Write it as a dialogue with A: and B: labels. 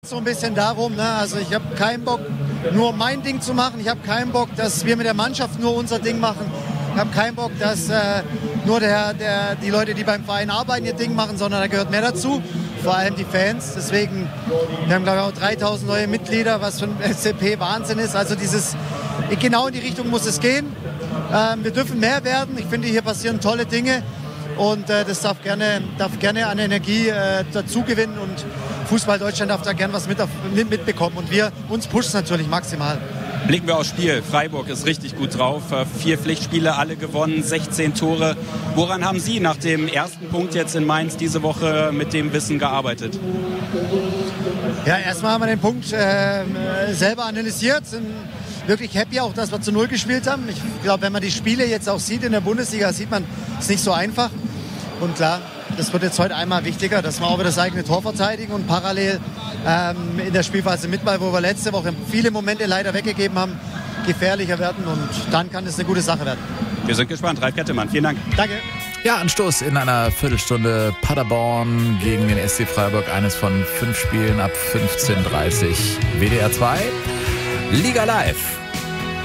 A: So ein bisschen darum, ne? Also ich habe keinen Bock, nur mein Ding zu machen. Ich habe keinen Bock, dass wir mit der Mannschaft nur unser Ding machen. Ich habe keinen Bock, dass nur die Leute, die beim Verein arbeiten, ihr Ding machen, sondern da gehört mehr dazu. Vor allem die Fans. Deswegen, wir haben, glaube ich, auch 3000 neue Mitglieder, was für ein SCP Wahnsinn ist. Also genau in die Richtung muss es gehen. Wir dürfen mehr werden. Ich finde, hier passieren tolle Dinge. Und das darf gerne an Energie dazu gewinnen. Und Fußball Deutschland darf da gerne was mitbekommen. Und uns pusht es natürlich maximal.
B: Blicken wir aufs Spiel. Freiburg ist richtig gut drauf. 4 Pflichtspiele, alle gewonnen, 16 Tore. Woran haben Sie nach dem ersten Punkt jetzt in Mainz diese Woche mit dem Wissen gearbeitet?
A: Ja, erstmal haben wir den Punkt selber analysiert. Sind wirklich happy auch, dass wir zu 0 gespielt haben. Ich glaube, wenn man die Spiele jetzt auch sieht in der Bundesliga, sieht man, es ist nicht so einfach. Und klar, das wird jetzt heute einmal wichtiger, dass wir auch wieder das eigene Tor verteidigen und parallel in der Spielphase Mitball, wo wir letzte Woche viele Momente leider weggegeben haben, gefährlicher werden und dann kann es eine gute Sache werden.
B: Wir sind gespannt. Ralf Kettemann, vielen Dank.
A: Danke.
C: Ja, Anstoß in einer Viertelstunde Paderborn gegen den SC Freiburg. Eines von 5 Spielen ab 15:30 WDR 2. Liga Live.